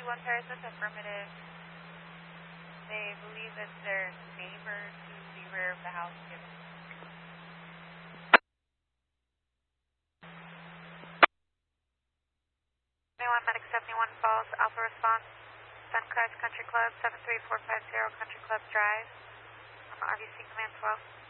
1 Parasite, affirmative. They believe that their neighbor to the rear of the house given. 71 Medic 71 Falls, Alpha Response, Suncrest Country Club, 73450 Country Club Drive, RVC Command 12.